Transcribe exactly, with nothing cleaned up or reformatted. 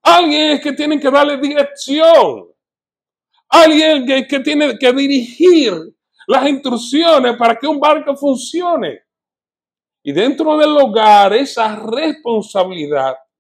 Alguien es que tiene que darle dirección. Alguien que, que tiene que dirigir las instrucciones para que un barco funcione. Y dentro del hogar, esa responsabilidad